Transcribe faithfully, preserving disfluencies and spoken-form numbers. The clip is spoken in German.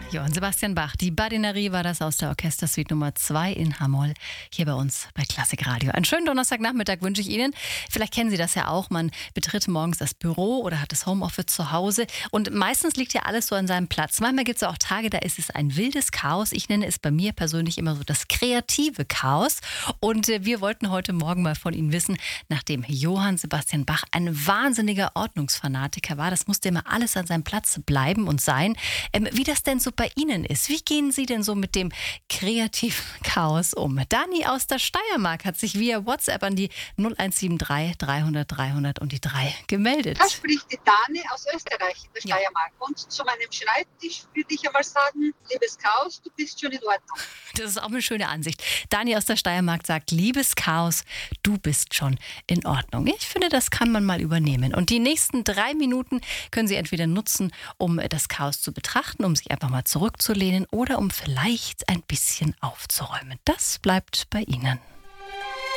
Johann Sebastian Bach, die Badinerie war das aus der Orchestersuite Nummer zwei in H-Moll, hier bei uns bei Klassik Radio. Einen schönen Donnerstagnachmittag wünsche ich Ihnen. Vielleicht kennen Sie das ja auch, man betritt morgens das Büro oder hat das Homeoffice zu Hause und meistens liegt ja alles so an seinem Platz. Manchmal gibt es auch Tage, da ist es ein wildes Chaos. Ich nenne es bei mir persönlich immer so das kreative Chaos. Und äh, wir wollten heute Morgen mal von Ihnen wissen, nachdem Johann Sebastian Bach ein wahnsinniger Ordnungsfanatiker war, das musste immer alles an seinem Platz bleiben und sein, ähm, wie das denn so bei Ihnen ist. Wie gehen Sie denn so mit dem kreativen Chaos um? Dani aus der Steiermark hat sich via WhatsApp an die null eins sieben drei dreihundert dreihundert und die drei gemeldet. Da spricht die Dani aus Österreich, in der Ja. Steiermark. Und zu meinem Schreibtisch würde ich einmal sagen, liebes Chaos, du bist schon in Ordnung. Das ist auch eine schöne Ansicht. Dani aus der Steiermark sagt, liebes Chaos, du bist schon in Ordnung. Ich finde, das kann man mal übernehmen. Und die nächsten drei Minuten können Sie entweder nutzen, um das Chaos zu betrachten, um sich einfach mal zurückzulehnen oder um vielleicht ein bisschen aufzuräumen. Das bleibt bei Ihnen.